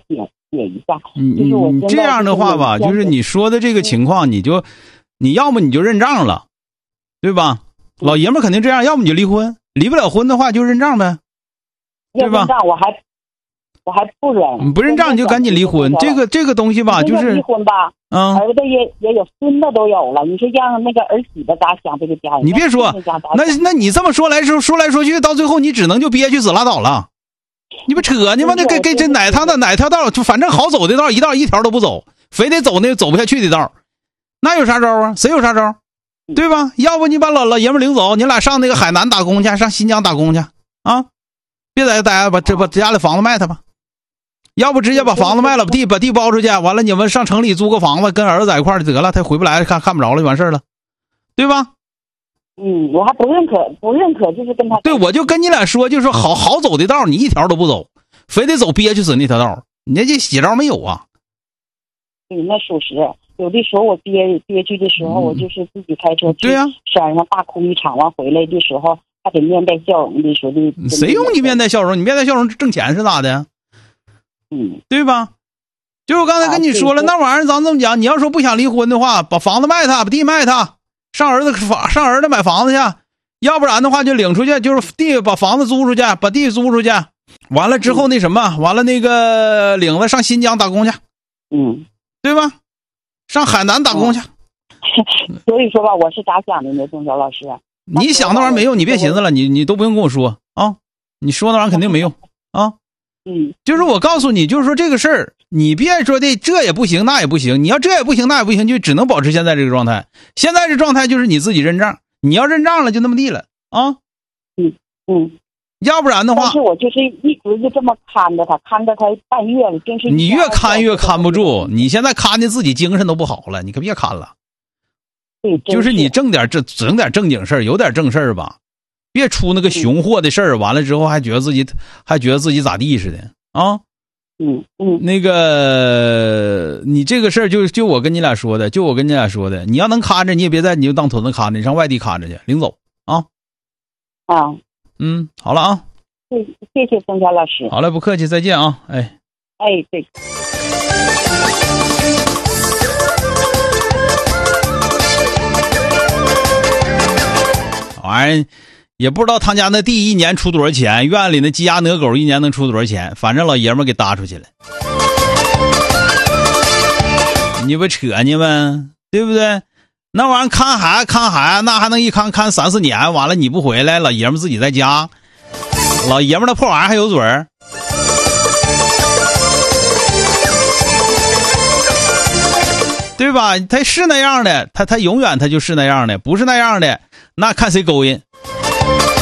解一下。就是我这样的话吧，就是你说的这个情况，你要么你就认账了，对吧？老爷们肯定这样，要么你就离婚，离不了婚的话就认账呗，对吧？ 我还不忍， 不认账你就赶紧离婚。这个东西吧，就是离婚吧，儿子也有，孙子都有了。你说让那个儿媳妇咋想这个家？ 你别说，那你这么说来说去，到最后你只能就憋屈死拉倒了。你不扯呢吗？那给这哪条道，就反正好走的道，一条都不走，非得走那走不下去的道，那有啥招啊？谁有啥招？对吧？要不你把老爷们领走，你俩上那个海南打工去，上新疆打工去啊！别在这待着，把家里房子卖他吧。要不直接把房子卖了，把地包出去，完了你们上城里租个房子，跟儿子在一块儿就得了，他回不来看不着了，就完事了，对吧？ 我还不认可，就是跟他。 对，我就跟你俩说，就是好走的道，你一条都不走，非得走憋屈死那条道，你这邪招没有啊？ 对，那属实。有的时候我憋屈的时候，我就是自己开车去山上大空一场，完回来的时候还得面带笑容的说的。 谁用你面带笑容？你面带笑容挣钱是咋的？对吧？就我刚才跟你说了，那玩意儿咱这么讲，你要说不想离婚的话，把房子卖他，把地卖他，上儿子买房子去，要不然的话就领出去，就是地把房子租出去，把地租出去，完了之后那什么，完了那个领子上新疆打工去，对吧？上海南打工去。 所以说吧，我是咋想的呢，钟晓老师？ 你想那玩意儿没用，你别寻思了，你都不用跟我说啊，你说那玩意儿肯定没用啊。就是我告诉你，就是说这个事儿，你别说的这也不行那也不行，你要这也不行那也不行，就只能保持现在这个状态。现在这状态就是你自己认账，你要认账了就那么地了啊。要不然的话， 但是我就是一直就这么看着他半月了，真是你越看越看不住，你现在看的自己精神都不好了，你可别看了。就是你整点正经事儿，有点正事儿吧。别出那个熊货的事儿，完了之后还觉得自己咋地似的啊！那个你这个事儿就我跟你俩说的，你要能看着，你也别在你就当屯子看着，你上外地看着去，领走啊！好了啊！ 谢谢钟晓老师。 好了，不客气，再见啊！ 对。 玩意儿。也不知道他家那地一年出多少钱，院里那鸡鸭鹅狗一年能出多少钱，反正老爷们给搭出去了。你不扯呢吗？对不对？那玩意儿看孩子，那还能一看3-4年，完了你不回来，老爷们自己在家，老爷们那破玩意儿还有嘴儿。对吧？他是那样的，他永远他就是那样的，不是那样的，那看谁勾引。